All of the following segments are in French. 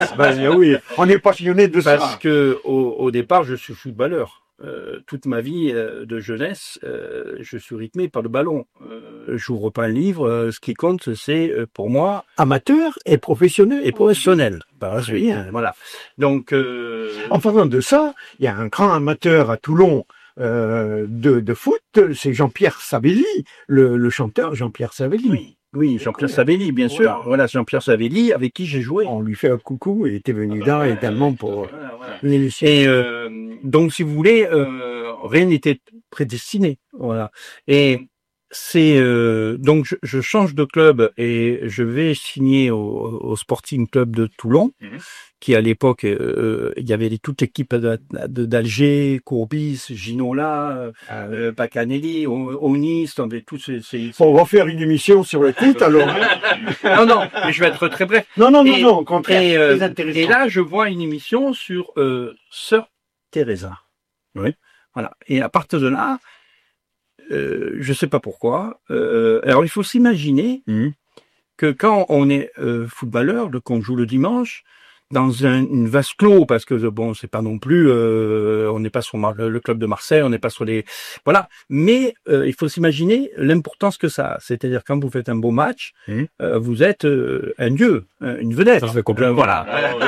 Oui, on est passionné de ça. Parce que au départ, je suis footballeur. Toute ma vie de jeunesse, je suis rythmé par le ballon. J'ouvre pas un livre. Ce qui compte, c'est pour moi Amateur et professionnel. et professionnel. Par Très bien. voilà. Donc, En parlant de ça, il y a un grand amateur à Toulon de foot, c'est Jean-Pierre Savelli, le chanteur Jean-Pierre Savelli. oui, Jean-Pierre Savelli, bien sûr. Voilà, Jean-Pierre Savelli, avec qui j'ai joué. On lui fait un coucou et était venu là également pour Voilà. l'émission. Et donc, si vous voulez, rien n'était prédestiné. Voilà. Et c'est donc je change de club et je vais signer au Sporting Club de Toulon, qui à l'époque il y avait toute l'équipe d'Alger, Courbis, Ginola, Pacanelli, Onis, on avait tous ces... On va faire une émission sur le foot alors. Non, mais je vais être très bref. Non, au contraire, très intéressant. Et là, je vois une émission sur Sœur Teresa. Oui. Voilà. Et à partir de là, je sais pas pourquoi. Alors, il faut s'imaginer que quand on est footballeur, qu'on joue le dimanche, dans une vase clos, parce que bon, c'est pas non plus, on n'est pas sur le club de Marseille, on n'est pas sur les, voilà. Mais il faut s'imaginer l'importance que ça a. C'est-à-dire quand vous faites un beau match, vous êtes un dieu, une vedette. Voilà.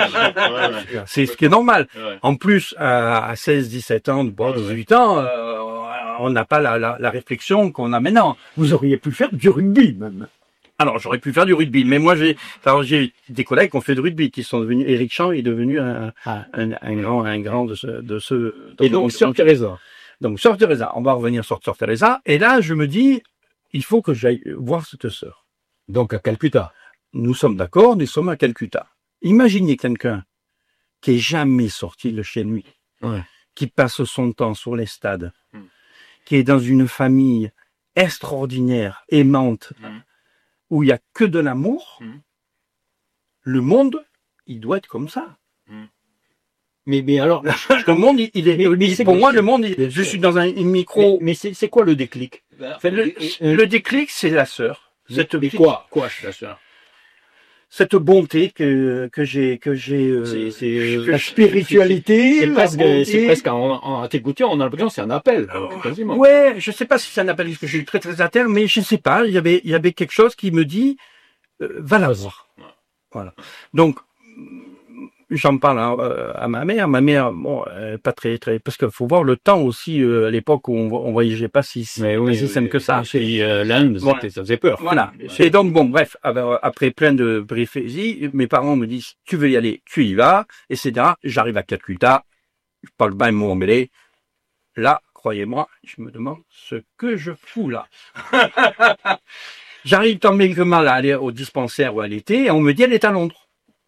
C'est ce qui est normal. En plus, à 16, 17 ans, 18 ans, on n'a pas la réflexion qu'on a maintenant. Vous auriez pu faire du rugby même. Alors, j'aurais pu faire du rugby, mais moi, j'ai des collègues qui ont fait du rugby, qui sont devenus, Éric Champ est devenu un grand de ce. Et donc, Sœur Teresa. Donc, Sœur Teresa. On va revenir sur Sœur Teresa. Et là, je me dis, il faut que j'aille voir cette sœur. Donc, à Calcutta. Nous sommes d'accord, nous sommes à Calcutta. Imaginez quelqu'un qui est jamais sorti de chez lui, qui passe son temps sur les stades, qui est dans une famille extraordinaire, aimante, où il y a que de l'amour. Le monde, il doit être comme ça. Mais alors, le monde, pour moi, le monde, je suis dans une micro. Mais c'est quoi le déclic? Le déclic, c'est la sœur. Quoi, la sœur? Cette bonté que j'ai. C'est la spiritualité. C'est presque en t'écoutant, on a l'impression que c'est un appel. Quasiment. Ouais, je sais pas si c'est un appel, parce que je suis très très à terre, mais je sais pas. Il y avait quelque chose qui me dit, va la voir. Voilà. Donc, j'en parle à ma mère. Ma mère, bon, pas très, parce qu'il faut voir le temps aussi, à l'époque où on voyageait pas si simple que ça. L'Inde, ça faisait peur. Voilà. Et donc, bon, bref, après plein de périphéries, mes parents me disent, tu veux y aller, tu y vas, etc. J'arrive à Calcutta, je parle pas un mot anglais. Là, croyez-moi, je me demande ce que je fous là. J'arrive tant bien que mal à aller au dispensaire où elle était, et on me dit, elle est à Londres.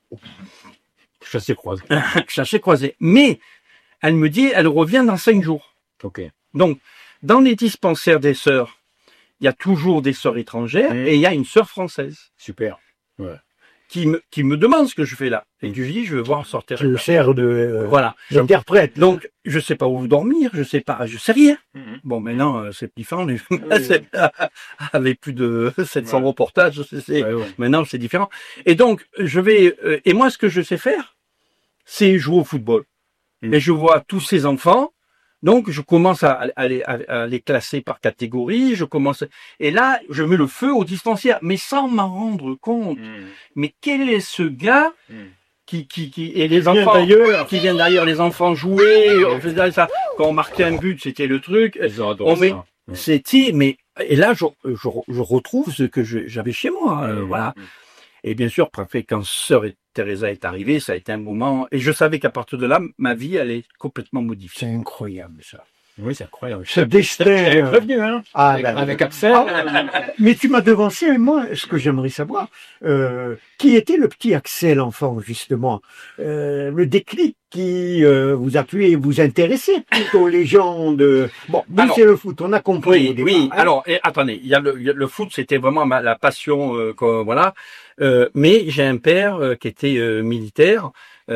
Chassé croisé. Mais, elle me dit, elle revient dans 5 jours. Ok. Donc, dans les dispensaires des sœurs, il y a toujours des sœurs étrangères et il y a une sœur française. Super. Ouais. Qui me demande ce que je fais là. Et je dis, je veux voir sortir. Je sers de, voilà. J'interprète. Donc, je sais pas où dormir, je sais rien. Bon, maintenant, c'est différent. Avec plus de 700 reportages, maintenant, c'est différent. Et donc, je vais, et moi, ce que je sais faire, c'est jouer au football. Et je vois tous ces enfants. Donc, je commence à les classer par catégorie. Et là, je mets le feu au dispensaire, mais sans m'en rendre compte. Mais quel est ce gars et les enfants d'ailleurs, qui viennent d'ailleurs, les enfants jouer, on faisait ça. Quand on marquait un but, c'était le truc. C'était, mais, et là, je retrouve ce que j'avais chez moi, voilà. Et bien sûr, après, quand Sœur Teresa est arrivée, ça a été un moment, et je savais qu'à partir de là, ma vie allait complètement modifier. C'est incroyable, ça. Oui, c'est incroyable. Ce destin. Revenu, hein. Avec Axel. Mais tu m'as devancé, et moi, ce que j'aimerais savoir, qui était le petit Axel enfant, justement? Le déclic qui vous a pu vous intéresser plutôt les gens de... Bon, c'est le foot, on a compris. Oui. Alors, attendez, il y a le foot, c'était vraiment la passion, voilà. Mais j'ai un père qui était militaire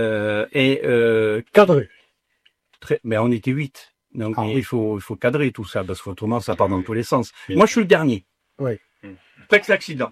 cadré. Mais on était 8. Donc il faut cadrer tout ça, parce qu'autrement ça part dans tous les sens. Moi je suis le dernier. Oui. Presque l'accident.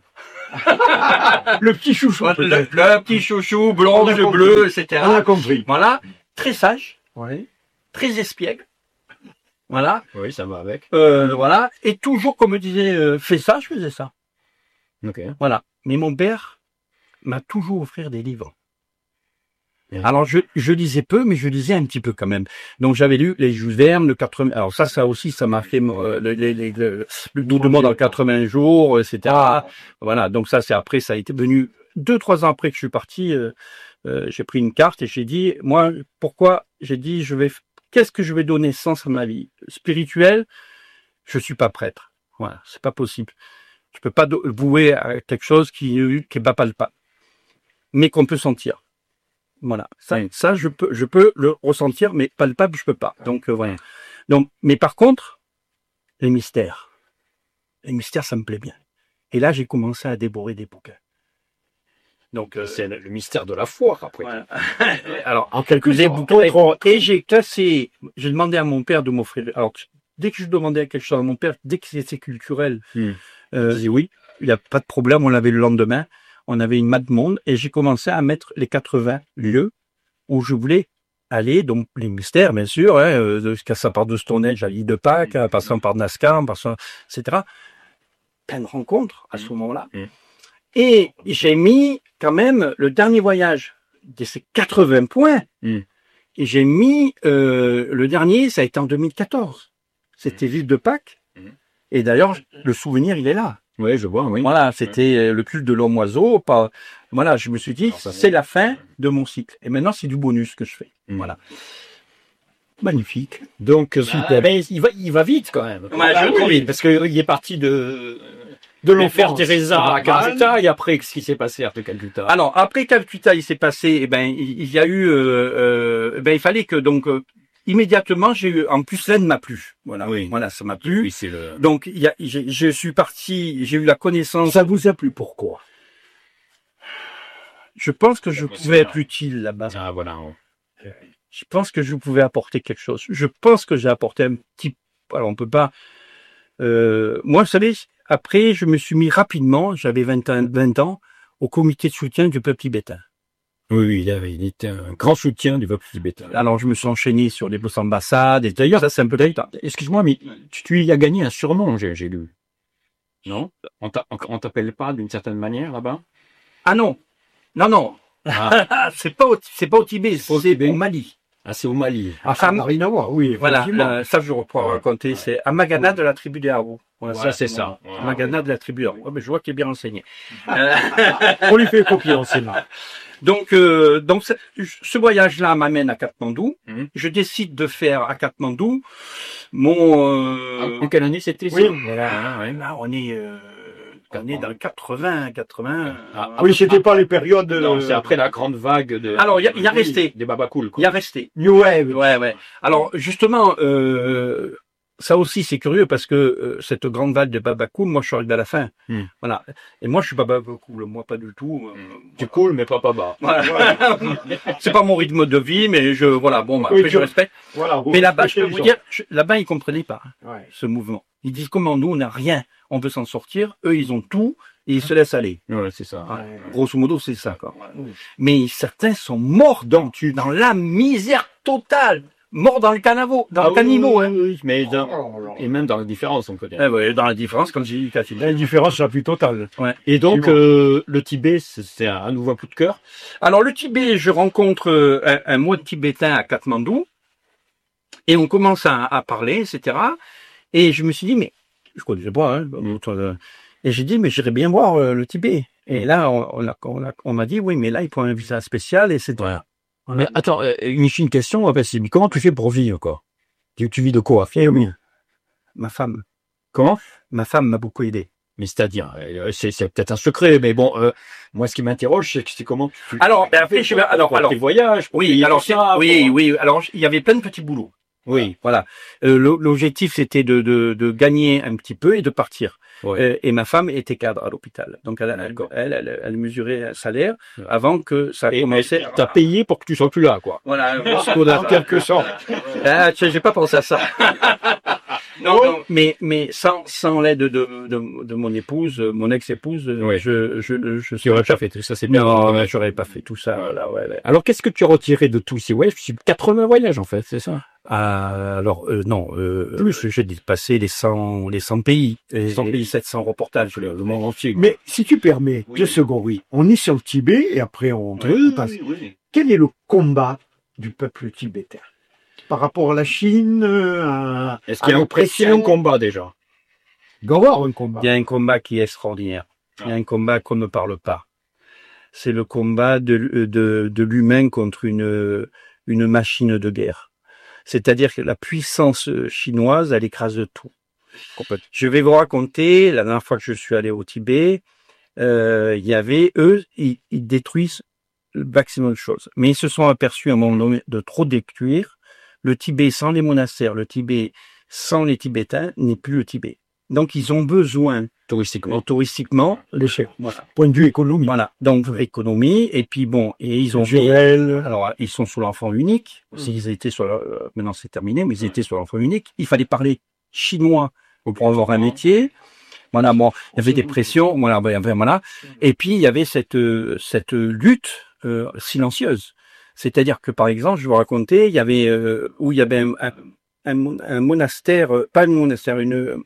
Le petit chouchou. Le petit chouchou, blanc, bleu, etc. On a compris. Voilà. Très sage. Oui. Très espiègle. Voilà. Oui, ça va avec. Voilà. Et toujours, comme me disait, fais ça, je faisais ça. Ok. Voilà. Mais mon père m'a toujours offert des livres. Bien. Alors, je lisais peu, mais je lisais un petit peu quand même. Donc, j'avais lu les Jules Verne, le 80... Alors, ça aussi, ça m'a fait le Doux de monde dans 80 jours, etc. Voilà. Donc, ça, c'est après, ça a été venu 2-3 ans après que je suis parti. J'ai pris une carte et j'ai dit, moi, pourquoi? J'ai dit, qu'est-ce que je vais donner sens à ma vie spirituelle? Je suis pas prêtre. Voilà. C'est pas possible. Je peux pas vouer à quelque chose qui est pas palpable, mais qu'on peut sentir. Voilà. Ça, je peux le ressentir, mais palpable, je peux pas. Donc, voilà. Donc, mais par contre, les mystères, ça me plaît bien. Et là, j'ai commencé à dévorer des bouquins. Donc, c'est le mystère de la foi, après. Voilà. Alors, en quelque sorte, et j'ai demandé à mon père de m'offrir. Alors, dès que je demandais quelque chose à mon père, dès que c'était culturel, il disait oui, il n'y a pas de problème, on l'avait le lendemain. On avait une map monde et j'ai commencé à mettre les 80 lieux où je voulais aller, donc les mystères, bien sûr, passant par de Stonehenge à l'île de Pâques, passant par Nazca, etc. Plein de rencontres à ce moment-là. Et j'ai mis quand même le dernier voyage de ces 80 points. Et j'ai mis le dernier, ça a été en 2014. C'était l'île de Pâques. Et d'ailleurs, le souvenir, il est là. Oui, je vois, oui. Voilà, c'était le culte de l'homme oiseau. Voilà, je me suis dit, c'est la fin de mon cycle. Et maintenant, c'est du bonus que je fais. Voilà. Magnifique. Donc, mais il va vite quand même. Ouais, je trouve vite, parce qu'il est parti de l'enfer Teresa à Calcutta, et après, qu'est-ce qui s'est passé après Calcutta? Alors, après Calcutta, il s'est passé, il y a eu, il fallait que, donc, immédiatement, j'ai eu, en plus, l'Inde m'a plu. Voilà. Oui. Voilà, ça m'a plu. Oui, c'est le... Donc, je suis parti, j'ai eu la connaissance. Ça vous a plu, pourquoi? Je pense que je pouvais être utile là-bas. Ah, voilà. Je pense que je pouvais apporter quelque chose. Je pense que j'ai apporté un petit, alors on peut pas, moi, vous savez, après, je me suis mis rapidement, j'avais 20 ans, au comité de soutien du peuple tibétain. Oui, il était un grand soutien du peuple tibétain. Alors, je me suis enchaîné sur les ambassades. Et d'ailleurs, ça, c'est un peu... Excuse-moi, mais tu y as gagné un surnom, j'ai lu. Non? On t'appelle pas d'une certaine manière, là-bas? Ah non. Non. Ah. c'est pas au Tibet, c'est au Mali. Ah, c'est au Mali. Ah, ça n'a rien à voir, oui. Voilà, ça, je reprends raconter. C'est à Magana de la tribu des Haro. Voilà, ça, c'est ça. Magana de la tribu des Haro. Ouais, mais je vois qu'il est bien renseigné. On lui fait copier, on sait pas. Donc ce voyage-là m'amène à Katmandou. Je décide de faire à Katmandou mon... En quelle année c'était? Oui, voilà. Là, on est dans le 80. Oui, c'était pas les périodes... Non, c'est après la grande vague de... Alors, il y a resté. Des babacools, quoi. Il y a resté. New Wave. Ouais. Alors, justement, ça aussi, c'est curieux parce que cette grande vague de babacool, moi, je suis arrivé à la fin. Voilà. Et moi, je suis pas babacool. Moi, pas du tout. Tu cool, mais pas bas. Voilà. C'est pas mon rythme de vie, mais après, je respecte. Voilà, mais là-bas, je peux vous dire, là-bas, ils comprenaient pas ce mouvement. Ils disent comment nous, on n'a rien. On veut s'en sortir. Eux, ils ont tout. Et ils se laissent aller. Ouais, c'est ça. Grosso modo, c'est ça, quoi. Mais certains sont morts dans la misère totale. Morts dans le caniveau, Oui, mais et même dans la différence, on peut dire. Dans la différence, quand j'ai dit la différence la plus totale. Ouais. Et donc, le Tibet, c'est à nouveau un coup de cœur. Alors, le Tibet, je rencontre un moine tibétain à Katmandou, et on commence à parler, etc. Et je me suis dit, mais je connaissais pas, et j'ai dit, mais j'irais bien voir le Tibet. Et là, on m'a dit, oui, mais là, il faut un visa spécial, et c'est... Ouais. Mais attends, une question, mais comment tu fais pour vivre, quoi? Tu vis de quoi? Oui. Ma femme. Comment? Ma femme m'a beaucoup aidé. Mais c'est-à-dire, c'est peut-être un secret, mais bon, moi, ce qui m'interroge, c'est comment tu... Alors, après, tes voyages, oui, alors, alors, il y avait plein de petits boulots. Oui. Voilà. L'objectif, c'était de gagner un petit peu et de partir. Ouais. Et ma femme était cadre à l'hôpital. Donc, elle mesurait un salaire avant que ça commençait. T'as payé pour que tu sois plus là, quoi. Voilà. En quelque sorte. Ah, j'ai pas pensé à ça. Non, mais sans l'aide de mon épouse, mon ex-épouse, tu aurais pas fait tout ça, c'est bien. Non, j'aurais pas fait tout ça. Voilà, ouais. Alors, qu'est-ce que tu as retiré de tous ces voyages? 80 voyages, en fait, c'est ça? Non, plus, j'ai dépassé les 100 pays. 100 pays, 700 reportages, le monde entier. Mais si tu permets, 2 secondes, oui. On est sur le Tibet et après on passe. Oui. Quel est le combat du peuple tibétain par rapport à la Chine, Est-ce qu'il y a un combat déjà? Il doit y avoir un combat. Il y a un combat qui est extraordinaire. Il y a un combat qu'on ne parle pas. C'est le combat de l'humain contre une machine de guerre. C'est-à-dire que la puissance chinoise, elle écrase tout. Je vais vous raconter, la dernière fois que je suis allé au Tibet, il y avait, ils détruisent le maximum de choses. Mais ils se sont aperçus à un moment donné de trop détruire. Le Tibet sans les monastères, le Tibet sans les Tibétains n'est plus le Tibet. Donc ils ont besoin touristiquement L'échec. Voilà. Point de vue économique. Voilà. Donc économie et puis bon et ils ont alors ils sont sur l'enfant unique. Ils étaient sur maintenant c'est terminé mais ils étaient sur l'enfant unique. Il fallait parler chinois pour avoir un métier. Voilà, bon, il y avait des pressions, voilà. Et puis il y avait cette lutte silencieuse. C'est-à-dire que par exemple, je vais vous raconter, il y avait où il y avait un monastère, pas un monastère, une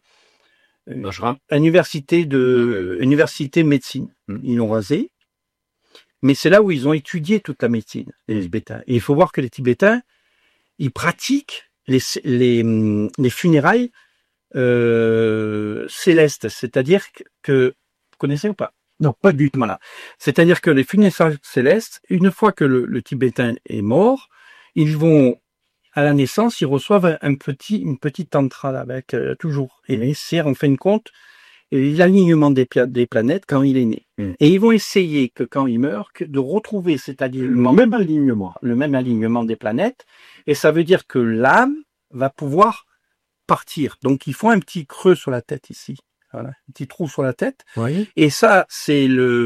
université de médecine. Ils l'ont rasé, mais c'est là où ils ont étudié toute la médecine, les Tibétains. Et il faut voir que les Tibétains, ils pratiquent les funérailles célestes, c'est-à-dire que vous connaissez ou pas? Non, pas du tout. Voilà. C'est-à-dire que les funérailles célestes, une fois que le Tibétain est mort, ils vont à la naissance, ils reçoivent une petite tantra avec toujours. Et c'est en fin de compte l'alignement des planètes quand il est né. Et ils vont essayer que quand il meurt, de retrouver cet alignement, le même alignement des planètes. Et ça veut dire que l'âme va pouvoir partir. Donc ils font un petit creux sur la tête ici. Voilà, un petit trou sur la tête. Oui. Et ça, c'est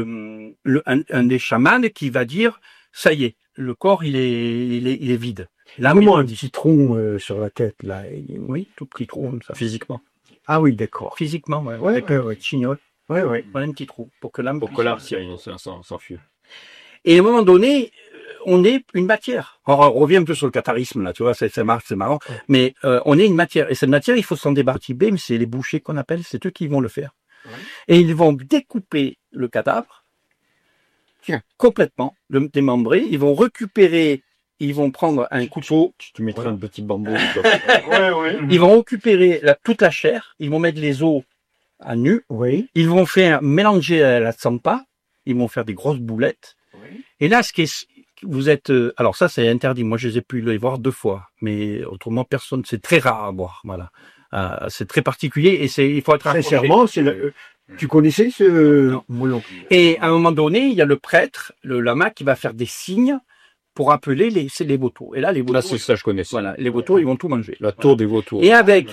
un des chamans qui va dire, ça y est, le corps il est vide. Là, un petit trou sur la tête là. Oui, tout petit trou comme ça. Physiquement. Ah oui, d'accord. Physiquement, ouais. Ouais, avec un chignote. Ouais, ouais. Voilà un petit trou pour que l'âme. S'enfuit. Et à un moment donné, on est une matière. Alors, on revient un peu sur le catharisme là, tu vois, c'est marrant. Ouais. Mais on est une matière. Et cette matière, il faut s'en débarrasser. Mais c'est les bouchers qu'on appelle, c'est eux qui vont le faire. Ouais. Et ils vont découper le cadavre complètement, le démembrer. Ils vont récupérer. Ils vont prendre un couteau. Tu mettrais un petit bambou. Ouais. Ils vont récupérer toute la chair. Ils vont mettre les os à nu. Oui. Ils vont faire mélanger à la tsampa. Ils vont faire des grosses boulettes. Oui. Et là, vous êtes, alors ça, c'est interdit. Moi, je les ai pu les voir 2 fois. Mais autrement, personne, c'est très rare à voir. Voilà. C'est très particulier et il faut être accroché. Sincèrement, tu connaissais ce... Non. Et à un moment donné, il y a le prêtre, le lama, qui va faire des signes pour appeler les vautours. Et là, les vautours. Là, c'est ça, je connais. Voilà, les vautours, ils vont tout manger. La tour des vautours. Et avec,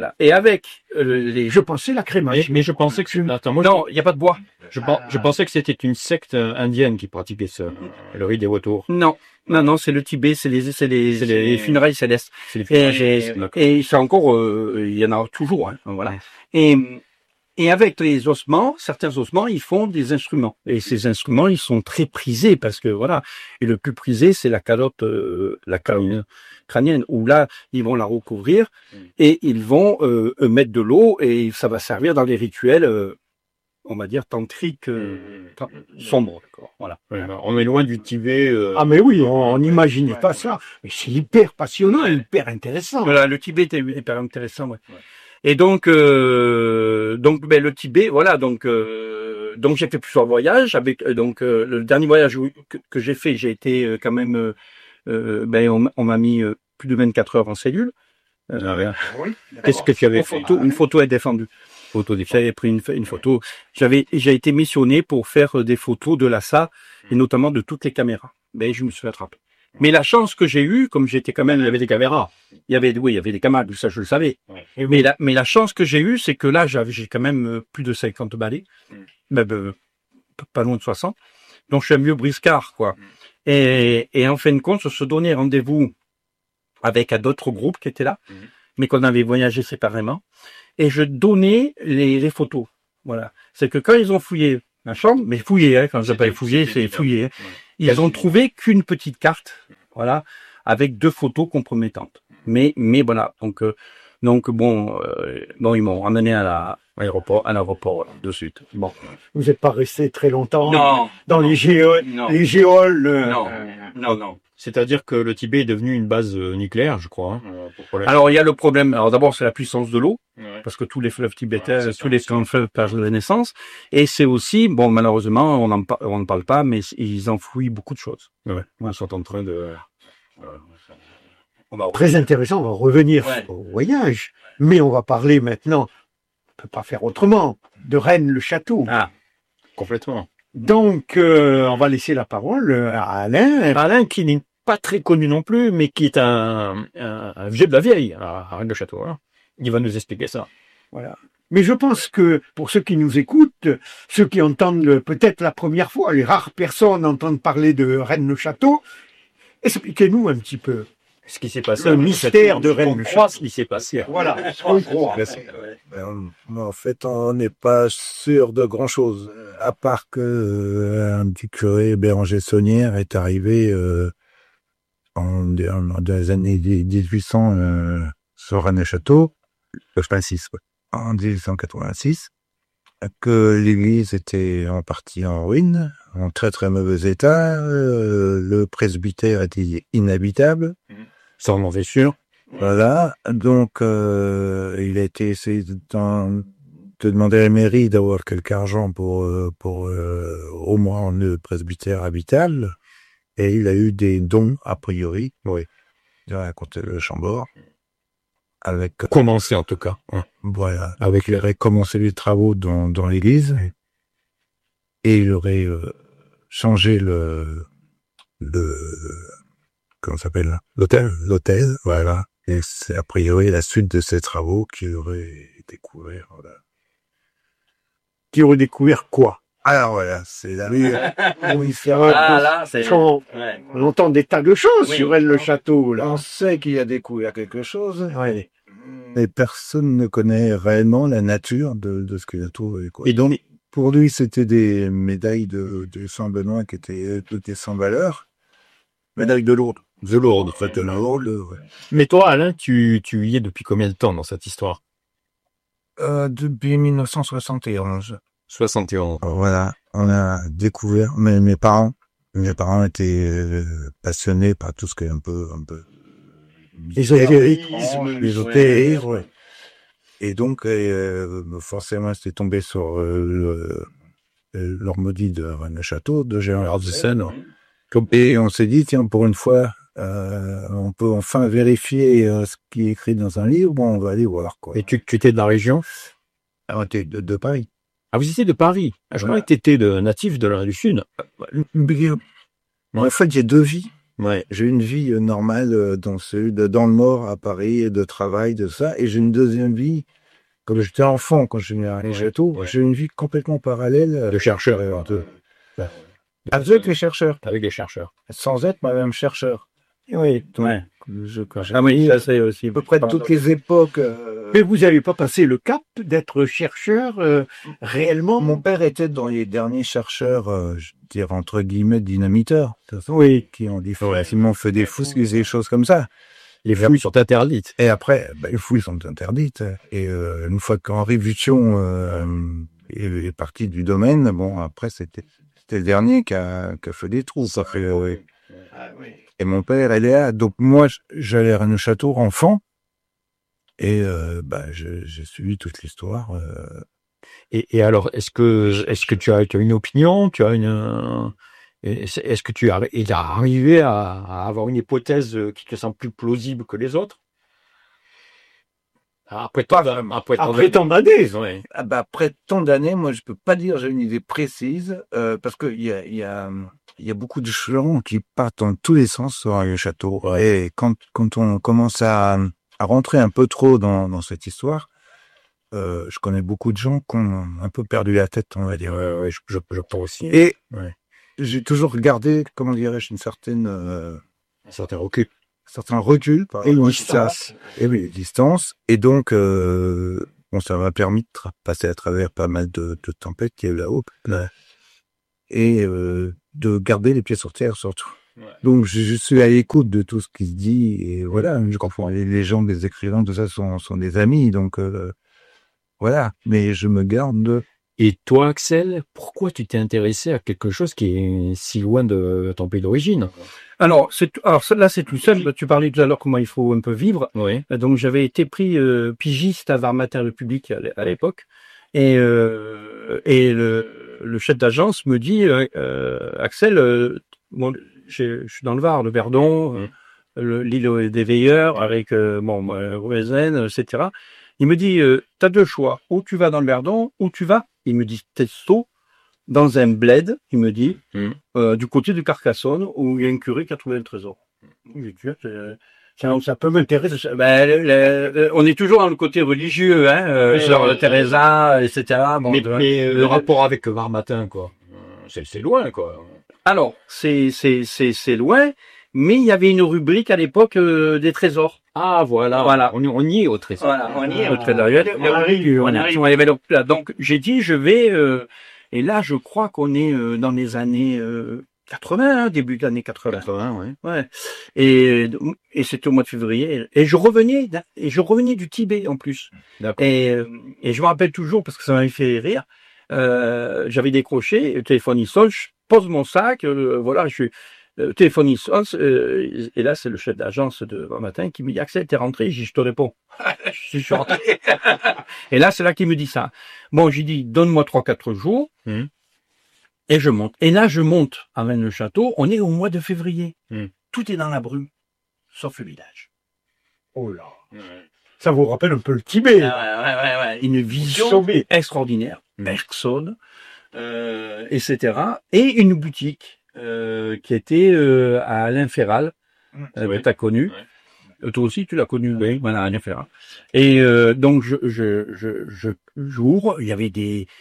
Je pensais la crémage. Mais je pensais que non, il n'y a pas de bois. Je pensais que c'était une secte indienne qui pratiquait ça. Le riz des vautours. Non, c'est le Tibet, c'est les funérailles célestes. C'est les funérailles. Et c'est encore, il y en a toujours, hein, voilà. Et avec les ossements, certains ossements, ils font des instruments. Et ces instruments, ils sont très prisés parce que voilà. Et le plus prisé, c'est la calotte, crânienne, où là, ils vont la recouvrir et ils vont mettre de l'eau et ça va servir dans les rituels, on va dire tantriques, sombres. Voilà. Ouais, on est loin du Tibet. Ah mais oui, on n'imagine pas ça. Mais c'est hyper passionnant, hyper intéressant. Voilà, le Tibet est hyper intéressant. Ouais. Et donc le Tibet, voilà, donc j'ai fait plusieurs voyages avec le dernier voyage que j'ai fait, j'ai été quand même on m'a mis plus de 24 heures en cellule. Qu'est-ce que tu avais fait? Une photo est défendue. J'avais pris une photo. J'ai été missionné pour faire des photos de Lhasa et notamment de toutes les caméras. Mais je me suis attrapé. Mais la chance que j'ai eue, comme j'étais quand même, il y avait des caméras. Il y avait des caméras, tout ça, je le savais. Ouais. Mais la chance que j'ai eue, c'est que là, j'ai quand même plus de 50 balais. Même, pas loin de 60. Donc, je suis un vieux briscard, quoi. Et en fin de compte, on se donnait rendez-vous avec d'autres groupes qui étaient là. mais qu'on avait voyagé séparément. Et je donnais les photos. Voilà. C'est que quand ils ont fouillé ma chambre, mais fouillé, hein, quand j'appelle fouillé, c'est fouillé. Hein, ils ont trouvé qu'une petite carte, voilà, avec 2 photos compromettantes. Mais voilà. Donc bon, ils m'ont ramené à l'aéroport de suite. Bon. Vous n'êtes pas resté très longtemps Non. dans les géoles. Non. C'est-à-dire que le Tibet est devenu une base nucléaire, je crois. Alors il y a le problème. Alors d'abord c'est la puissance de l'eau, parce que tous les fleuves tibétains, tous les grands fleuves perdent la naissance. Et c'est aussi, bon malheureusement on ne parle pas, mais ils enfouissent beaucoup de choses. Ouais. Ils sont en train de. Très intéressant. On va revenir au voyage, mais on va parler maintenant. On peut pas faire autrement de Rennes-le-Château. Ah, complètement. Donc on va laisser la parole à Alain. Alain qui n'est pas très connu non plus, mais qui est un vieux de la vieille à Rennes-le-Château. Hein. Il va nous expliquer ça. Voilà. Mais je pense que pour ceux qui nous écoutent, ceux qui entendent peut-être la première fois, les rares personnes entendent parler de Rennes-le-Château, expliquez-nous un petit peu Ce qui s'est passé, le mystère de Rennes-le-Château. Ce qui s'est passé. Voilà. On croit. En fait, on n'est pas sûr de grand-chose, à part que un petit curé, Béranger Saunière, est arrivé dans les années 1800 sur Rennes-le-Château, en 1886, que l'église était en partie en ruine, en très très mauvais état, le presbytère était inhabitable. Ça, on en est sûr. Voilà, donc il a été essayé de demander à la mairie d'avoir quelque argent pour au moins le presbytère habitable, et il a eu des dons a priori, de raconter le Chambord, avec Commencer en tout cas. Hein. voilà, avec il aurait commencé les travaux dans l'église, et il aurait changé le comment ça s'appelle, l'hôtel, voilà. Et c'est a priori la suite de ces travaux qui aurait découvert. Voilà. Qui aurait découvert quoi? Alors voilà, c'est la On entend des tas de choses sur Rennes-le-Château. Là. On sait qu'il a découvert quelque chose, Ouais. mais personne ne connaît réellement la nature de ce qu'il a trouvé. Quoi. Et donc, pour lui, c'était des médailles de Saint-Benoît qui étaient sans valeur. Médailles de Lourdes. De Lourdes, en fait, de Lourdes, ouais. Mais toi, Alain, tu y es depuis combien de temps dans cette histoire? Depuis 1971. 71. Voilà, on a découvert, mes parents étaient passionnés par tout ce qui est un peu ésotérisme, ouais. Et donc, forcément, c'était tombé sur l'Ormodie de Rennes-le-Château, de Gérard de Seine. Et on s'est dit, tiens, pour une fois, on peut enfin vérifier ce qui est écrit dans un livre. Bon, on va aller voir, quoi. Et tu étais de la région? Ah, on était de Paris. Ah, vous étiez de Paris? Ah, je croyais que tu étais natif de du Sud. En fait, j'ai 2 vies. Ouais. J'ai une vie normale dans le Nord, à Paris, de travail, de ça. Et j'ai une deuxième vie, comme j'étais enfant, quand je venais à Rennes-le-Château, j'ai une vie complètement parallèle. De chercheur. Avec les chercheurs. Avec les chercheurs. Sans être moi-même chercheur. Oui. Donc, ça c'est aussi à peu près de toutes les époques. Mais vous n'avez pas passé le cap d'être chercheur réellement? Mon père était dans les derniers chercheurs, je dirais entre guillemets, dynamiteurs. Oui. Qui ont difficilement fait des fouilles, des choses comme ça. Les fouilles sont interdites. Et après, les fouilles sont interdites. Et une fois qu'Henri Vuitton est parti du domaine, bon, après, c'était le dernier qui a fait des trous. Ça fait, Et mon père, elle est là. Donc moi, j'allais à Rennes-le-Château enfant. Et j'ai suivi toute l'histoire. Et alors, est-ce que tu as une opinion? Tu as est-ce que tu es arrivé à avoir une hypothèse qui te semble plus plausible que les autres? Après tant d'années, ouais. Après tant d'années, moi, je peux pas dire j'ai une idée précise, parce que il y a beaucoup de gens qui partent dans tous les sens sur le château. Ouais. Et quand on commence à rentrer un peu trop dans cette histoire, je connais beaucoup de gens qui ont un peu perdu la tête, on va dire. Ouais, je pense aussi. Et j'ai toujours gardé, comment dirais-je, un certain recul. certain recul par rapport à ça. Et oui, distance. Et donc, bon, ça m'a permis de passer à travers pas mal de tempêtes qu'il y a eu là-haut. Ouais. Et de garder les pieds sur terre, surtout. Ouais. Donc, je suis à l'écoute de tout ce qui se dit. Et voilà, je comprends. Les gens, les écrivains, tout ça sont des amis. Donc, voilà. Mais je me garde... Et toi, Axel, pourquoi tu t'es intéressé à quelque chose qui est si loin de ton pays d'origine? Alors là, c'est tout simple. Tu parlais tout à l'heure comment il faut un peu vivre. Oui. Donc, j'avais été pris pigiste à Varmatin République à l'époque. Et le chef d'agence me dit, Axel, bon, je suis dans le Var, le Verdon, l'île des Veilleurs, avec Rouezen, etc. Il me dit, t'as deux choix. Ou tu vas dans le Verdon, ou tu vas, il me dit, testo, dans un bled, il me dit, du côté de Carcassonne, où il y a un curé qui a trouvé un trésor. J'ai dit, ça peut m'intéresser. On est toujours dans le côté religieux, genre Teresa, etc. Bon, mais le rapport avec Varmatin, quoi. C'est loin, quoi. Alors, c'est loin, mais il y avait une rubrique à l'époque des trésors. Ah, voilà. On y est au trésor. Voilà, on y est au trésor. On arrive. Donc, j'ai dit, je vais, et là, je crois qu'on est dans les années 80, début de l'année 80. 80, oui. Ouais. Et c'était au mois de février. Et je revenais du Tibet, en plus. D'accord. Et je me rappelle toujours, parce que ça m'avait fait rire, j'avais décroché, le téléphone il sonne, je pose mon sac, voilà, je suis, téléphone il sonne, et là, c'est le chef d'agence de Varmatin qui me dit, Axel, t'es rentré? Je te réponds. Je suis rentré. Et là, c'est là qu'il me dit ça. Bon, j'ai dit, donne-moi 3-4 jours. Et je monte. Et là, je monte à Rennes-le-Château. On est au mois de février. Tout est dans la brume, sauf le village. Oh là. Ça vous rappelle un peu le Tibet. Ouais. Une vision extraordinaire. Personne, etc. Et une boutique qui était à Alain Ferral, que tu as connu. Ouais. Toi aussi, tu l'as connu. Oui. Voilà, Alain Ferral. Et donc, j'ouvre. Il y avait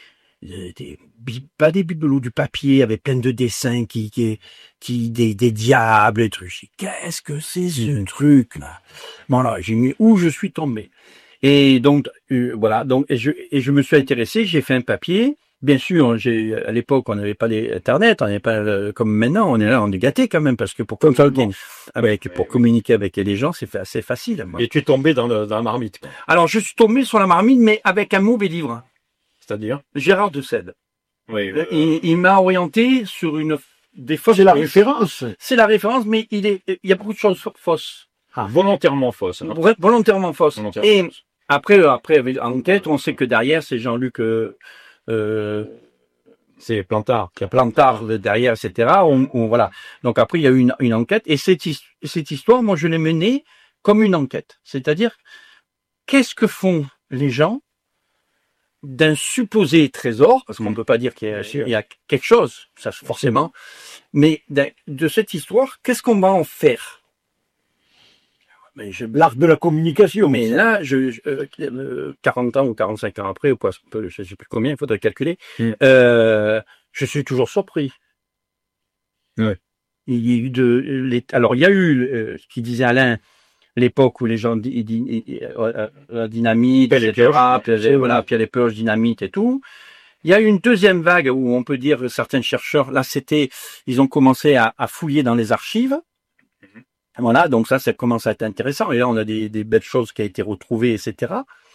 pas des bibelots, du papier avec plein de dessins des diables et trucs. Qu'est-ce que c'est ce truc là? Bon là, j'ai mis où je suis tombé. Et donc voilà, donc et je me suis intéressé, j'ai fait un papier. Bien sûr, à l'époque, on n'avait pas Internet, on n'avait pas comme maintenant, on est gâté quand même parce que pour communiquer avec les gens, c'est assez facile. Moi. Et tu es tombé dans la marmite. Alors, je suis tombé sur la marmite, mais avec un mauvais livre. C'est-à-dire Gérard de Sède. Oui. Il m'a orienté sur des fausses. C'est la référence. C'est la référence, mais il y a beaucoup de choses fausses. Ah, volontairement fausses. Volontairement fausses. Et après, avec enquête, on sait que derrière, c'est Jean-Luc, c'est Plantard. Il y a Plantard derrière, etc. Voilà. Donc après, il y a eu une enquête. Et cette histoire, moi, je l'ai menée comme une enquête. C'est-à-dire, qu'est-ce que font les gens d'un supposé trésor, parce qu'on ne peut pas dire qu'il y a quelque chose, ça forcément, mais de cette histoire, qu'est-ce qu'on va en faire? L'art de la communication. Mais là, 40 ans ou 45 ans après, ou quoi, je sais plus combien, il faudrait calculer, je suis toujours surpris. Ouais. Il y a eu alors il y a eu, ce qu'il disait Alain, l'époque où les gens la dynamite, etc. Puis il y a les purges, dynamite et tout. Il y a eu une deuxième vague où on peut dire certains chercheurs, là ils ont commencé à fouiller dans les archives. Voilà, donc ça commence à être intéressant. Et là, on a des belles choses qui ont été retrouvées, etc.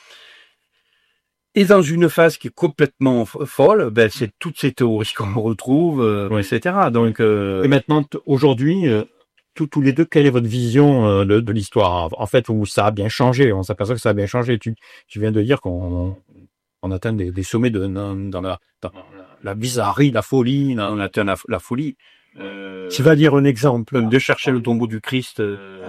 Et dans une phase qui est complètement folle, c'est toutes ces théories qu'on retrouve, etc. Donc, et maintenant, aujourd'hui, tous les deux, quelle est votre vision de l'histoire? En fait, où ça a bien changé, on s'aperçoit que ça a bien changé. Tu viens de dire qu'on atteint des sommets dans la bizarrerie, la folie. On atteint la folie. Tu vas dire un exemple. De chercher le tombeau du Christ.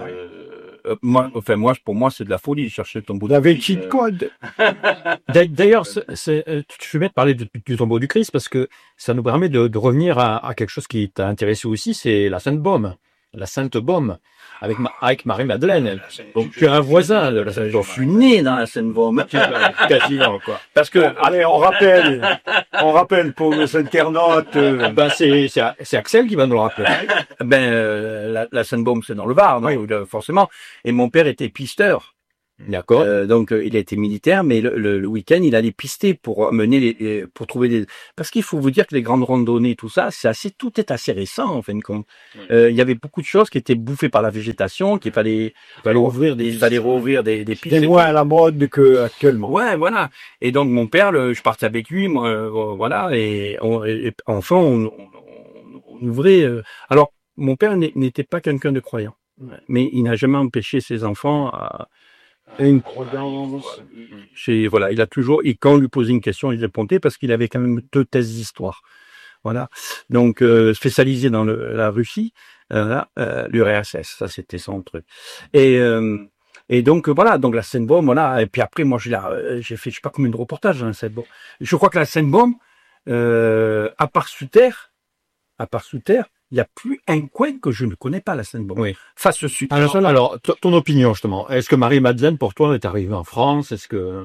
Pour moi, c'est de la folie de chercher le tombeau du Christ. Avec cheat code. D'ailleurs, tu fais bien de parler du tombeau du Christ parce que ça nous permet de revenir à quelque chose qui t'a intéressé aussi, c'est la Sainte Baume. la Sainte-Baume avec Marie-Madeleine. Donc tu es un voisin de la Sainte-Baume. Je suis né dans la Seine-Baume. Quasiment, quoi. Parce que, allez, on rappelle pour nos internautes. Ben c'est Axel qui va nous le rappeler. La Seine-Baume, c'est dans le Var, non, forcément. Et mon père était pisteur. D'accord. Donc il a été militaire, mais le week-end il allait pister pour mener pour trouver des. Parce qu'il faut vous dire que les grandes randonnées, tout ça, tout est assez récent en fin de compte. Il y avait beaucoup de choses qui étaient bouffées par la végétation, qu'il fallait rouvrir des pistes. C'est moins à la mode que actuellement. Ouais, voilà. Et donc mon père, je partais avec lui, moi, voilà, et enfin on ouvrait. Alors mon père n'était pas quelqu'un de croyant, mais il n'a jamais empêché ses enfants à une croyance. Voilà, il a toujours, et quand on lui posait une question, il répondait parce qu'il avait quand même 2 thèses d'histoire. Voilà. Donc, spécialisé dans la Russie, l'URSS, ça c'était son truc. Et donc, voilà, donc la Seine-Baume, voilà. Et puis après, moi, j'ai fait, je sais pas combien de reportages dans la Seine-Baume. Je crois que la Seine-Baume, à part sous terre, il n'y a plus un coin que je ne connais pas, la Seine-Baume. Oui. Face sud. Alors, ton opinion, justement. Est-ce que Marie-Madeleine, pour toi, est arrivée en France? Est-ce que...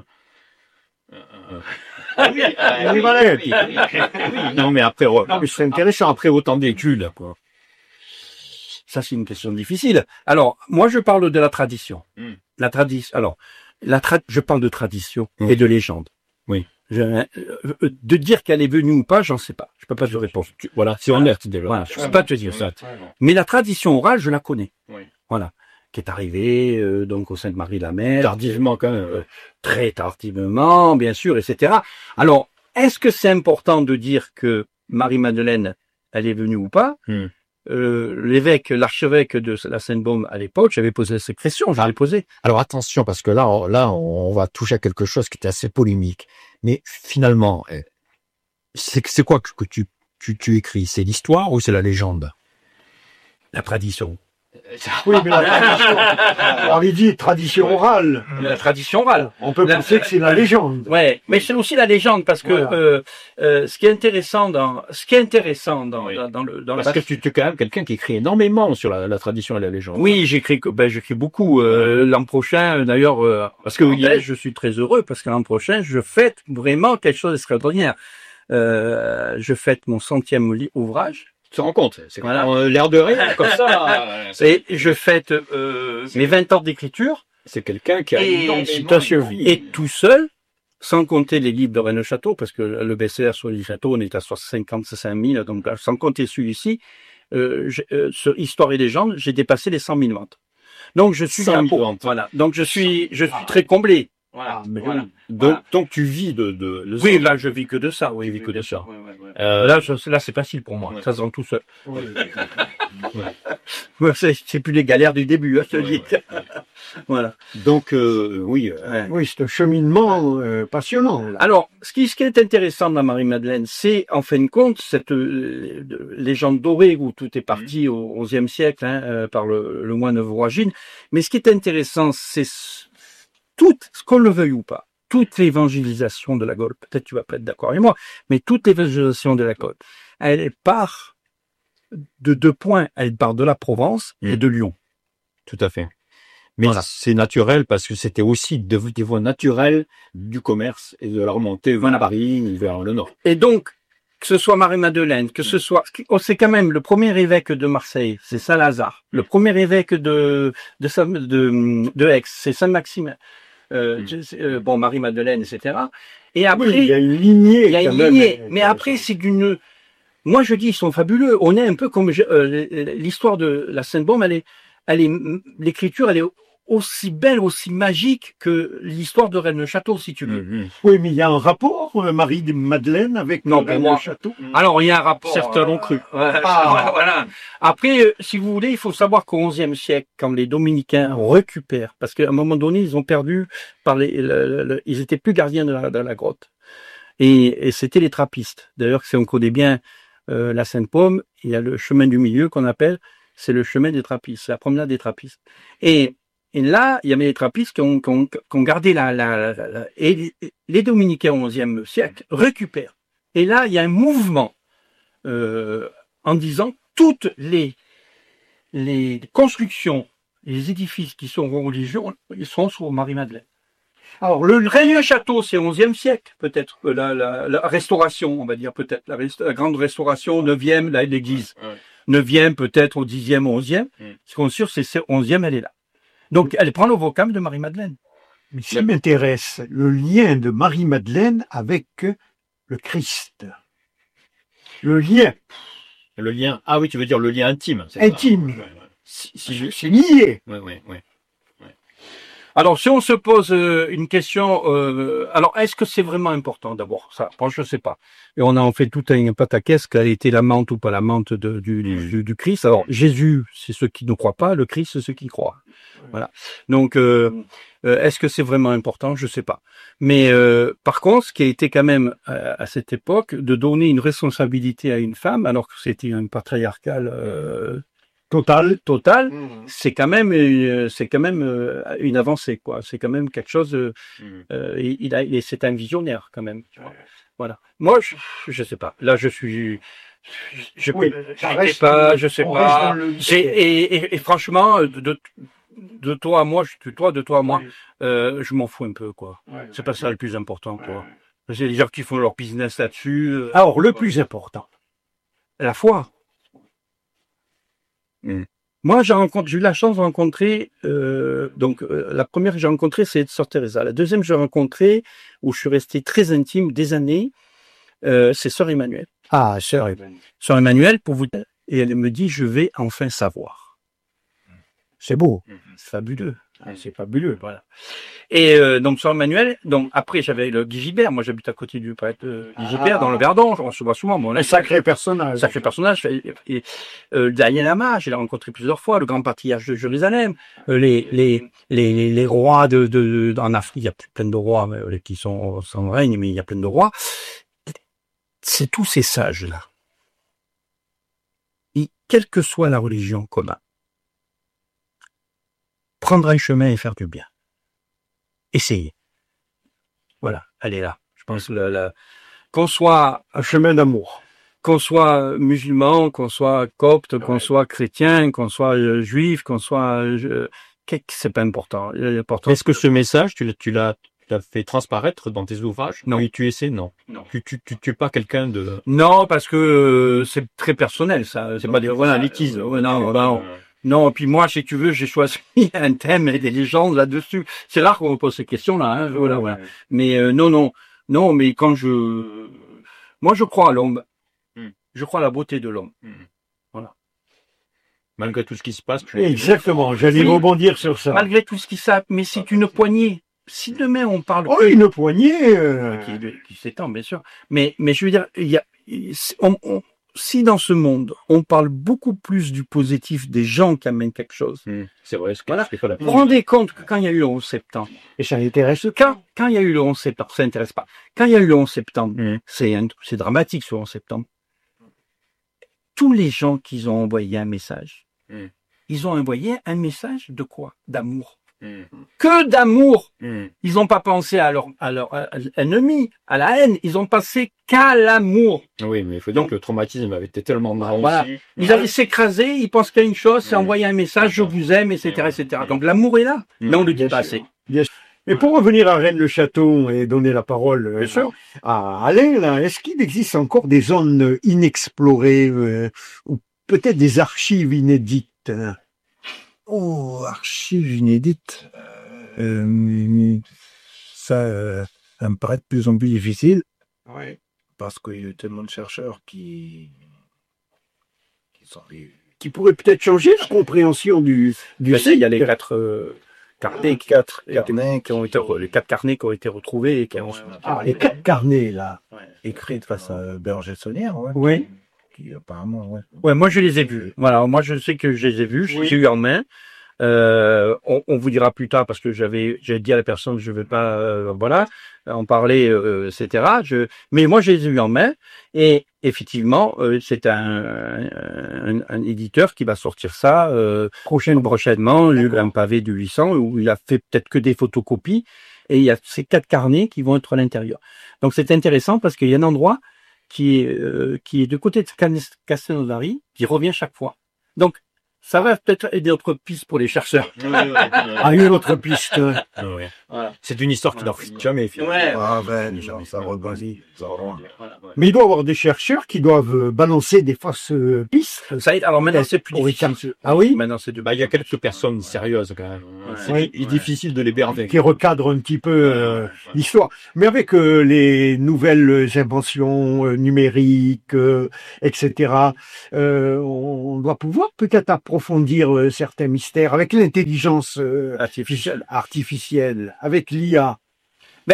Oui. Non, mais après, c'est intéressant, après autant d'études, quoi. Ça, c'est une question difficile. Alors, moi, je parle de la tradition. La tradition. Alors, je parle de tradition et de légende. Oui. De dire qu'elle est venue ou pas, j'en sais pas. Je peux pas te répondre. Voilà, c'est honnête déjà. Voilà, je peux pas te dire ça. Mais la tradition orale, je la connais. Oui. Voilà, qui est arrivée donc au Sainte-Marie-la-Mère. Tardivement quand même. Très tardivement, bien sûr, etc. Alors, est-ce que c'est important de dire que Marie-Madeleine, elle est venue ou pas? L'archevêque de la Seine-Baume à l'époque, j'avais posé cette question, je l'ai posée. Alors attention, parce que là, on va toucher à quelque chose qui est assez polémique. Mais finalement, c'est quoi que tu écris? C'est l'histoire ou c'est la légende? La tradition. Oui, mais la tradition, on avait dit tradition orale. La tradition orale. On peut penser que c'est la légende. Ouais, mais c'est aussi la légende parce que ce qui est intéressant dans parce que tu es quand même quelqu'un qui écrit énormément sur la tradition et la légende. Oui, j'écris beaucoup. L'an prochain, d'ailleurs, parce que je suis très heureux parce que l'an prochain, je fête vraiment quelque chose d'extraordinaire. Je fête mon 100e ouvrage. Tu te rends compte, c'est voilà. L'air de rien, comme ça. Et je fête mes 20 ans d'écriture. C'est quelqu'un qui a une citation. Et tout seul, sans compter les livres de René Château, parce que le best-seller sur les châteaux, on est à 55 000, donc sans compter celui-ci, sur Histoire et légende, j'ai dépassé les 100 000 ventes. Donc je suis 100 000 ventes. Voilà. Donc je suis très comblé. Voilà. Donc tu vis de oui, là je vis que de ça. Oui, je vis que de ça. Là c'est facile pour moi. Ça se rend tout seul. C'est plus les galères du début, je te dis. Voilà. Donc oui, c'est un cheminement passionnant. Là. Alors, ce qui est intéressant dans Marie-Madeleine, c'est en fin de compte cette légende dorée où tout est parti au XIe siècle par le moine Voragine. Mais ce qui est intéressant, c'est ce qu'on le veuille ou pas, toute l'évangélisation de la Gaule, peut-être tu vas pas être d'accord avec moi, mais toute l'évangélisation de la Gaule, elle part de 2 points. Elle part de la Provence et de Lyon. Tout à fait. Mais c'est naturel parce que c'était aussi des voies naturelles du commerce et de la remontée vers Paris, vers le nord. Et donc, que ce soit Marie-Madeleine, que ce soit, c'est quand même le premier évêque de Marseille, c'est Saint-Lazare. Le premier évêque de Aix, c'est Saint-Maximin. Marie-Madeleine, etc. Et après, il y a une lignée. Mais après, c'est d'une. Moi, je dis, ils sont fabuleux. On est un peu comme l'histoire de la Sainte-Baume. L'écriture, elle est aussi belle, aussi magique que l'histoire de Rennes le Château, si tu veux. Oui, mais il y a un rapport, Marie-Madeleine, avec Rennes le Château. Alors, il y a un rapport. Certains l'ont cru. Voilà. Après, si vous voulez, il faut savoir qu'au XIe siècle, quand les dominicains récupèrent, parce qu'à un moment donné, ils ont perdu ils étaient plus gardiens de la grotte. Et c'était les trappistes. D'ailleurs, si on connaît bien la Sainte-Baume, il y a le chemin du milieu qu'on appelle, c'est le chemin des trappistes, c'est la promenade des trappistes. Et là, il y avait les trappistes qui ont gardé et les dominicains au XIe siècle récupèrent. Et là, il y a un mouvement en disant toutes les les constructions, les édifices qui sont religieux, ils sont sur Marie-Madeleine. Alors, le Réunion Château, c'est 11e siècle, peut-être, la restauration, on va dire, peut-être, la grande restauration, 9e, là, l'église. 9e, peut-être, au 10e, 11e. Ce qu'on est sûr, c'est 11e, elle est là. Donc, elle prend le vocable de Marie-Madeleine. Mais ce qui m'intéresse, le lien de Marie-Madeleine avec le Christ. Le lien. Le lien. Ah oui, tu veux dire le lien intime. Intime. C'est lié. Oui. Alors, si on se pose une question, alors est-ce que c'est vraiment important d'abord ça? Bon, je sais pas. Et on a en fait tout un pataquès quelle a été l'amante ou pas l'amante du Christ. Alors, Jésus, c'est ceux qui ne croient pas, le Christ, c'est ceux qui croient. Voilà. Donc, est-ce que c'est vraiment important? Je sais pas. Mais par contre, ce qui a été quand même à cette époque, de donner une responsabilité à une femme, alors que c'était un patriarcal total, c'est quand même une avancée, quoi. C'est quand même quelque chose. C'est un visionnaire quand même. Tu vois. Voilà. Moi, je sais pas. Là, je suis. Je sais pas. Et franchement, de toi à moi, je m'en fous un peu, quoi. C'est pas ça le plus important, quoi. C'est les gens qui font leur business là-dessus. Alors, le plus important. La foi. Moi, j'ai eu la chance de rencontrer, la première que j'ai rencontrée, c'est Sœur Teresa. La deuxième que j'ai rencontrée, où je suis resté très intime des années, c'est Sœur Emmanuelle. Ah, Sœur Emmanuelle. Sœur Emmanuelle, pour vous dire, et elle me dit, je vais enfin savoir. C'est beau. C'est fabuleux. C'est fabuleux. Voilà. Et donc Sœur Emmanuelle, donc après j'avais le Guy Gilbert, moi j'habite à côté du prêtre Guy Gilbert dans le Verdon, on se voit souvent. Bon, là, un sacré personnage. Sacré personnage. Et Dalai Lama, je l'ai rencontré plusieurs fois, le grand patriarche de Jérusalem, les rois en Afrique, il y a plein de rois qui sont sans règne, mais il y a plein de rois. C'est tous ces sages-là. Et quelle que soit la religion commune, prendre un chemin et faire du bien. Essayez. Voilà, elle est là. Je pense qu'on soit un chemin d'amour. Qu'on soit musulman, qu'on soit copte, qu'on soit chrétien, qu'on soit juif, qu'on soit c'est pas important. Est-ce que ce message, tu l'as fait transparaître dans tes ouvrages? Non. Oui, tu essaies? Non. Tu es pas quelqu'un de... Non, parce que c'est très personnel, ça. C'est pas des litisme. Non, puis moi, si tu veux, j'ai choisi un thème et des légendes là-dessus. C'est rare qu'on me pose ces questions-là, hein. Voilà. Mais non, mais moi, je crois à l'homme. Je crois à la beauté de l'homme. Voilà. Malgré tout ce qui se passe. Exactement. J'allais rebondir sur ça. Malgré tout ce qui se passe, mais c'est une poignée. Si demain on parle. Oh, une poignée. Qui s'étend, bien sûr. Mais je veux dire, si dans ce monde, on parle beaucoup plus du positif des gens qui amènent quelque chose. C'est vrai. Vous vous rendez compte que quand il y a eu le 11 septembre, et ça intéresse quand il y a eu le 11 septembre, ça n'intéresse pas. Quand il y a eu le 11 septembre, c'est dramatique ce 11 septembre. Tous les gens qui ont envoyé un message, ils ont envoyé un message de quoi? D'amour. Que d'amour. Ils n'ont pas pensé à leur ennemi, à la haine. Ils ont pensé qu'à l'amour. Oui, mais il faut dire que le traumatisme avait été tellement marrant. Voilà. Ils allaient s'écraser, ils pensent qu'à une chose, c'est envoyer un message, je vous aime, etc., etc. Donc l'amour est là. Mais on ne le dit pas assez. Mais pour revenir à Rennes-le-Château et donner la parole à Alain, là, est-ce qu'il existe encore des zones inexplorées ou peut-être des archives inédites? Oh, archives inédites. Ça me paraît de plus en plus difficile. Ouais. Parce qu'il y a tellement de chercheurs qui pourraient peut-être changer la compréhension du il y a les quatre carnets qui ont été retrouvés et qui ont... les 4 carnets, là. Écrits face à Berger-Saunière, Oui. Qui apparemment, Ouais, moi je les ai vus. Voilà, moi je sais que je les ai vus, j'ai eu en main. On vous dira plus tard parce que j'ai dit à la personne je vais pas en parler, etc. Mais moi je les ai eu en main et effectivement c'est un éditeur qui va sortir ça prochainement, un pavé de 800 où il a fait peut-être que des photocopies et il y a ces 4 carnets qui vont être à l'intérieur. Donc c'est intéressant parce qu'il y a un endroit qui est de côté de Castelnaudary, qui revient chaque fois. Donc, Ça va peut-être aider notre piste pour les chercheurs. Une autre piste. Voilà. C'est une histoire qui n'en finit jamais, finalement. Ouais. Ah ben, ça rebondit. Mais il doit y avoir des chercheurs qui doivent balancer des fausses pistes. Ça y est, alors maintenant c'est plus difficile. Ah oui? Maintenant c'est de. Il y a quelques personnes sérieuses, quand même. Ouais. C'est difficile de les berner. Qui recadrent un petit peu l'histoire. Mais avec les nouvelles inventions numériques, etc., on doit pouvoir peut-être approfondir certains mystères avec l'intelligence artificielle, avec l'IA. Ben,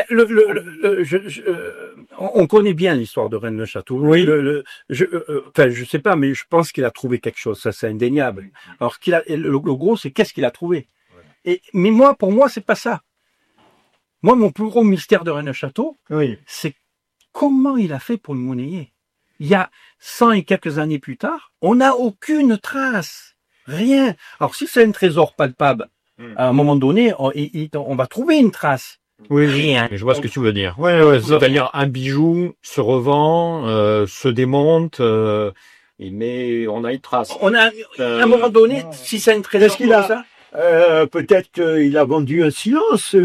on connaît bien l'histoire de Rennes-le-Château. Oui. Je sais pas, mais je pense qu'il a trouvé quelque chose. Ça, c'est indéniable. Alors, le gros, c'est qu'est-ce qu'il a trouvé. Mais pour moi, c'est pas ça. Moi, mon plus gros mystère de Rennes-le-Château, c'est comment il a fait pour le monnayer. Il y a 100 et quelques années plus tard, on n'a aucune trace. Rien. Alors, si c'est un trésor palpable, à un moment donné, on va trouver une trace. Oui, rien. Je vois ce que tu veux dire. Ouais, C'est-à-dire un bijou se revend, se démonte, mais on a une trace. On a, à un moment donné, si c'est un trésor, est-ce qu'il a ça peut-être qu'il a vendu un silence.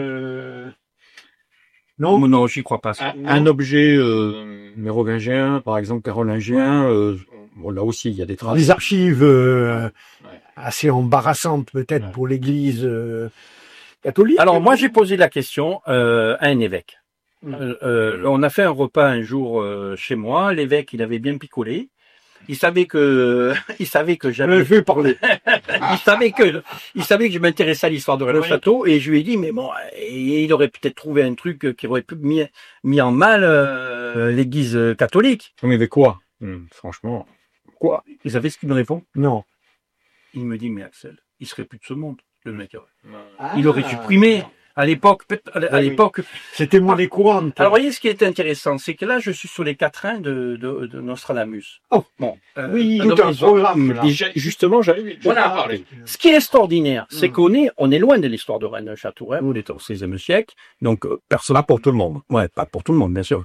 Non, non, j'y crois pas. Un objet mérovingien, par exemple carolingien, là aussi il y a des traces. des archives assez embarrassantes peut-être pour l'Église catholique. Alors moi j'ai posé la question à un évêque. On a fait un repas un jour chez moi. L'évêque il avait bien picolé. Il savait que j'avais. Je vais parler. il savait que je m'intéressais à l'histoire de Rennes-le-Château et je lui ai dit mais bon, il aurait peut-être trouvé un truc qui aurait pu mis en mal l'Église catholique. Mais avec quoi franchement. Quoi? Vous savez ce qu'il me répond? Non. Il me dit mais Axel, il serait plus de ce monde, le mec. Il aurait supprimé. À l'époque, c'était monnaie courante. Alors, voyez, ce qui est intéressant, c'est que là, je suis sur les quatrains de Nostradamus. Oh, bon. Oui, tout un programme. Justement, j'avais parlé. Ce qui est extraordinaire, c'est qu'on est loin de l'histoire de Rennes-le-Château. On est au XVIe siècle. Donc, personne pas pour tout le monde. Ouais, pas pour tout le monde, bien sûr.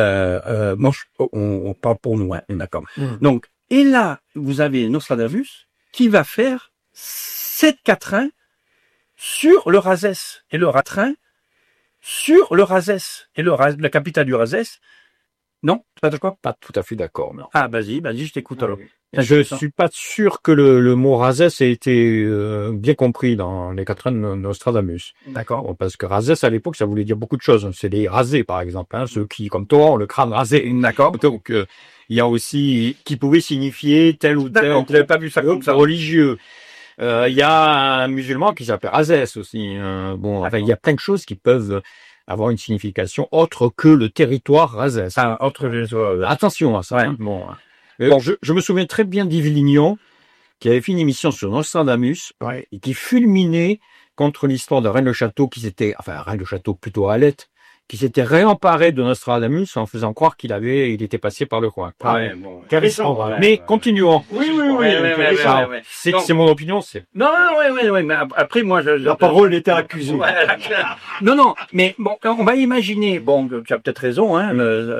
On parle pour nous, hein, d'accord. Donc, et là, vous avez Nostradamus qui va faire 7 quatrains sur le Razès et le Ratrin, sur le Razès et la capitale du Razès. Non, pas d'accord? Pas tout à fait d'accord, non. Ah, vas-y, je t'écoute alors. Je suis pas sûr que le mot Razès ait été bien compris dans les quatrains de Nostradamus. D'accord. Bon, parce que Razès à l'époque, ça voulait dire beaucoup de choses. C'est les rasés, par exemple, ceux qui, comme toi, ont le crâne rasé. D'accord. Donc, il y a aussi qui pouvait signifier tel ou tel. On n'avait pas vu ça comme ça. Religieux. Il y a un musulman qui s'appelle Razès aussi. Enfin, il y a plein de choses qui peuvent avoir une signification autre que le territoire Razès. Attention à ça. Ouais. Bon, je me souviens très bien d'Yves Lignon, qui avait fait une émission sur Nostradamus et qui fulminait contre l'histoire de Rennes-le-Château, Rennes-le-Château plutôt à Alette, qui s'était réemparé de Nostradamus en faisant croire qu'il était passé par le coin. Intéressant. Mais continuons. Oui. C'est mon opinion, c'est. Non, mais après, moi, la parole était accusée. Non, mais bon, on va imaginer, bon, tu as peut-être raison, hein,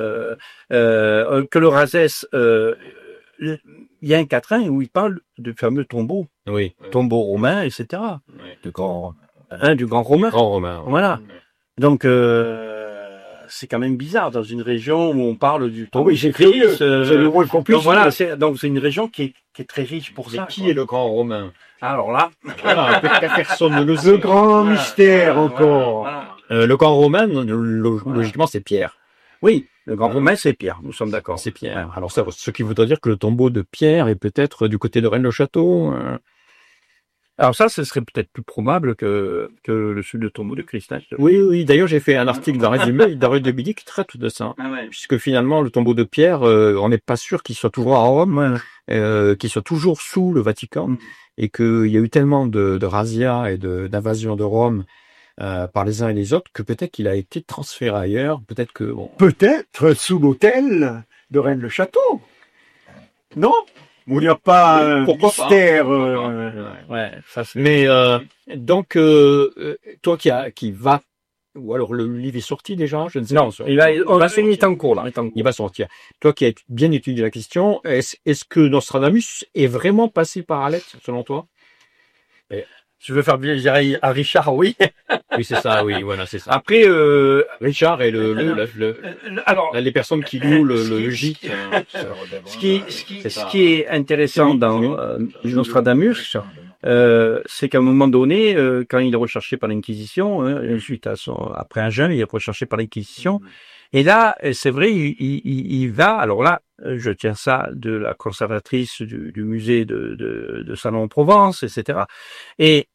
que le Razès, il y a un quatrain où il parle du fameux tombeau. Oui. Tombeau romain, etc. Oui. Du grand romain. Grand romain. Voilà. Donc, c'est quand même bizarre dans une région où on parle du tombeau. Oui, j'ai cru. C'est le moins compliqué. Donc voilà, c'est une région qui est très riche pour ça. Qui est le grand romain? Alors là, personne ne le sait. Le grand mystère encore. Le grand romain, logiquement, c'est Pierre. Oui, le grand romain, c'est Pierre. Nous sommes d'accord. C'est Pierre. Alors ça, ce qui voudrait dire que le tombeau de Pierre est peut-être du côté de Rennes-le-Château. Alors ça, ce serait peut-être plus probable que le tombeau de Christ. Oui. D'ailleurs, j'ai fait un article dans Résumé de Midi qui traite de ça. Puisque finalement, le tombeau de Pierre, on n'est pas sûr qu'il soit toujours à Rome, qu'il soit toujours sous le Vatican, et qu'il y a eu tellement de razzias et d'invasions de Rome par les uns et les autres que peut-être qu'il a été transféré ailleurs. Peut-être sous l'hôtel de Rennes-le-Château. Non? Où il n'y a pas un mystère. Ouais, ça c'est... Mais donc toi qui va Ou alors le livre est sorti déjà, je ne sais Non, pas. il est en cours là. Il va sortir. Toi qui as bien étudié la question, est-ce que Nostradamus est vraiment passé par Alette, selon toi? Je veux faire bien, je dirais à Richard, oui. Oui, c'est ça, oui, voilà, c'est ça. Après, Richard et alors, les personnes qui louent le gîte. ce qui est intéressant dans Nostradamus, c'est qu'à un moment donné, quand il est recherché par l'Inquisition, suite à après un jeûne, il est recherché par l'Inquisition. Et là, c'est vrai, il va. Alors là, je tiens ça de la conservatrice du musée de Salon-en-Provence, etc. Et